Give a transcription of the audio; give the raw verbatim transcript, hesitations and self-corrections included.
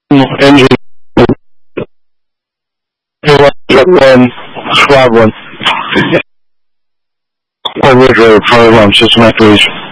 engine. One, squad one. Or Ridge Road, probably one, system activation.